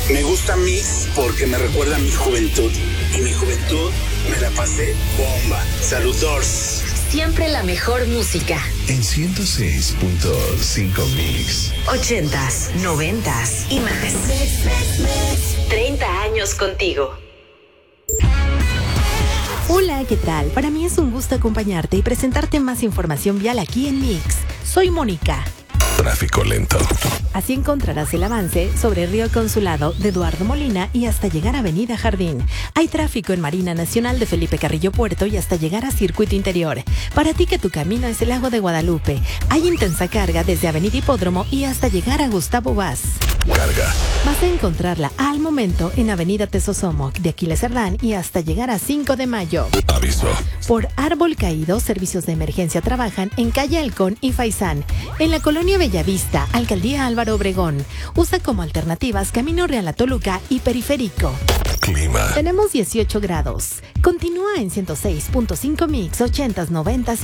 Me gusta Mix porque me recuerda a mi juventud. Y mi juventud me la pasé bomba. Saludos. Siempre la mejor música. En 106.5 Mix. 80s, 90s y más. 30 años contigo. Hola, ¿qué tal? Para mí es un gusto acompañarte y presentarte más información vial aquí en Mix. Soy Mónica. Tráfico lento. Así encontrarás el avance sobre Río Consulado de Eduardo Molina y hasta llegar a Avenida Jardín. Hay tráfico en Marina Nacional de Felipe Carrillo Puerto y hasta llegar a Circuito Interior. Para ti que tu camino es el Lago de Guadalupe, hay intensa carga desde Avenida Hipódromo y hasta llegar a Gustavo Vaz. Carga. Vas a encontrarla al momento en Avenida Tesosomoc de Aquiles Cerdán y hasta llegar a 5 de Mayo. Aviso. Por árbol caído, servicios de emergencia trabajan en calle Halcón y Faisán. En la colonia Bellavista, Alcaldía Álvaro Obregón. Usa como alternativas Camino Real a Toluca y Periférico. Clima. Tenemos 18 grados. Continúa en 106.5 Mix 80s, 90s